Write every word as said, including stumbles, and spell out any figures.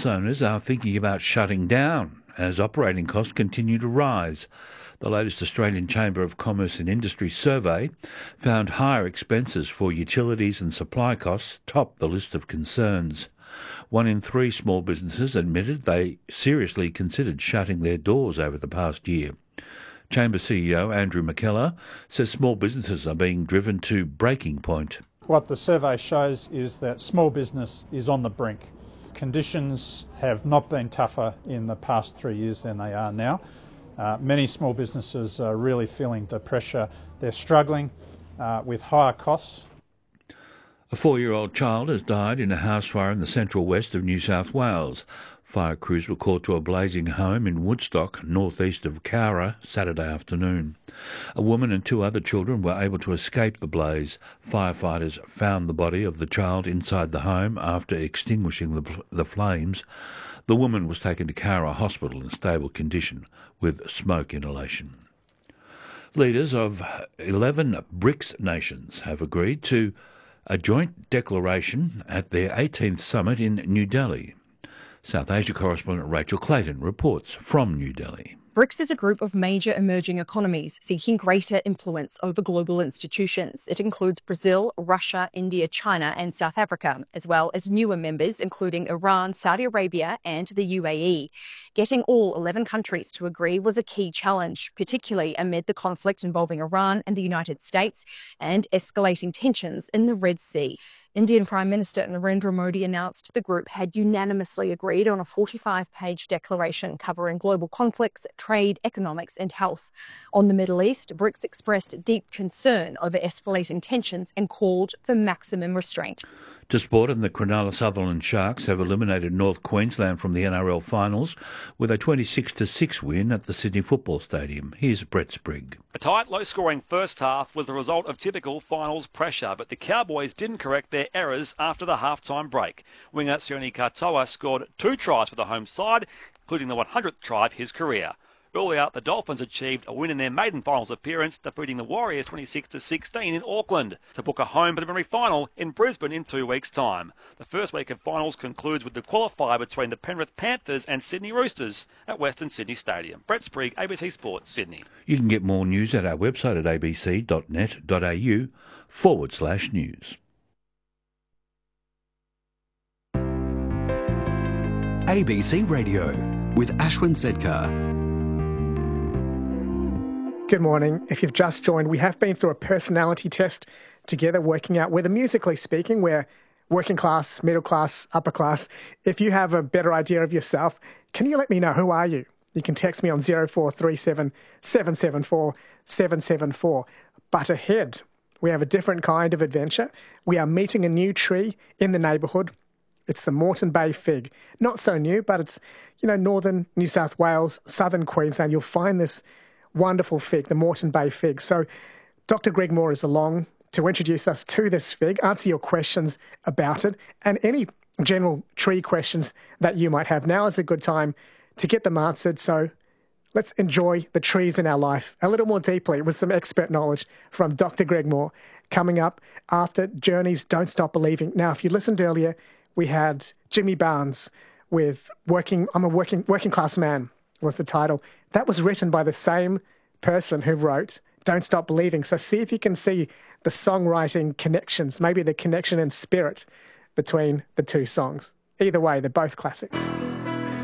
business owners are thinking about shutting down as operating costs continue to rise. The latest Australian Chamber of Commerce and Industry survey found higher expenses for utilities and supply costs topped the list of concerns. One in three small businesses admitted they seriously considered shutting their doors over the past year. Chamber C E O Andrew McKellar says small businesses are being driven to breaking point. What the survey shows is that small business is on the brink. Conditions have not been tougher in the past three years than they are now. Uh, many small businesses are really feeling the pressure. They're struggling uh, with higher costs. A four-year-old child has died in a house fire in the central west of New South Wales. Fire crews were called to a blazing home in Woodstock, northeast of Cowra, Saturday afternoon. A woman and two other children were able to escape the blaze. Firefighters found the body of the child inside the home after extinguishing the, the flames. The woman was taken to Cowra Hospital in stable condition with smoke inhalation. Leaders of eleven BRICS nations have agreed to a joint declaration at their eighteenth summit in New Delhi. South Asia correspondent Rachel Clayton reports from New Delhi. BRICS is a group of major emerging economies seeking greater influence over global institutions. It includes Brazil, Russia, India, China and South Africa, as well as newer members including Iran, Saudi Arabia and the U A E. Getting all eleven countries to agree was a key challenge, particularly amid the conflict involving Iran and the United States and escalating tensions in the Red Sea. Indian Prime Minister Narendra Modi announced the group had unanimously agreed on a forty-five page declaration covering global conflicts, trade, economics and health. On the Middle East, BRICS expressed deep concern over escalating tensions and called for maximum restraint. To sport, and the Cronulla Sutherland Sharks have eliminated North Queensland from the N R L finals with a twenty-six to six win at the Sydney Football Stadium. Here's Brett Sprigg. A tight, low-scoring first half was the result of typical finals pressure, but the Cowboys didn't correct their errors after the half-time break. Winger Sione Katoa scored two tries for the home side, including the one hundredth try of his career. Earlier, the Dolphins achieved a win in their maiden finals appearance, defeating the Warriors twenty-six to sixteen in Auckland to book a home preliminary final in Brisbane in two weeks' time. The first week of finals concludes with the qualifier between the Penrith Panthers and Sydney Roosters at Western Sydney Stadium. Brett Sprigg, A B C Sports, Sydney. You can get more news at our website at abc.net.au forward slash news. A B C Radio with Ashwin Sedkar. Good morning. If you've just joined, we have been through a personality test together, working out whether, musically speaking, we're working class, middle class, upper class. If you have a better idea of yourself, can you let me know? Who are you? You can text me on zero four three seven, seven seven four, seven seven four. But ahead, we have a different kind of adventure. We are meeting a new tree in the neighbourhood. It's the Moreton Bay fig. Not so new, but it's, you know, northern New South Wales, southern Queensland. You'll find this wonderful fig, the Moreton Bay fig. So Doctor Greg Moore is along to introduce us to this fig, answer your questions about it, and any general tree questions that you might have. Now is a good time to get them answered. So let's enjoy the trees in our life a little more deeply with some expert knowledge from Doctor Greg Moore coming up after Journey's Don't Stop Believing. Now, if you listened earlier, we had Jimmy Barnes with Working, I'm a Working Working Class Man was the title. That was written by the same person who wrote Don't Stop Believing. So see if you can see the songwriting connections, maybe the connection in spirit between the two songs. Either way, they're both classics.